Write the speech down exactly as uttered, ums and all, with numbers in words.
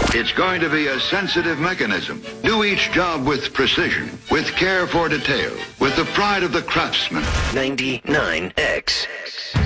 It's going to be a sensitive mechanism. Do each job with precision, with care for detail, with the pride of the craftsman. ninety-nine X.